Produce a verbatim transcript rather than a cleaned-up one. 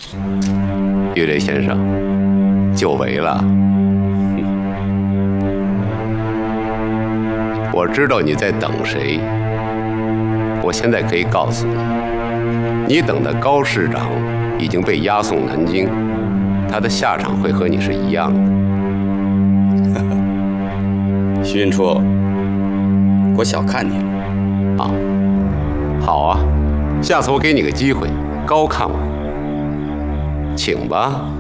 玉雷先生，久违了。我知道你在等谁，我现在可以告诉你，你等的高市长已经被押送南京，他的下场会和你是一样的。 徐云初，我小看你了。 啊，好啊，下次我给你个机会，高看我，请吧。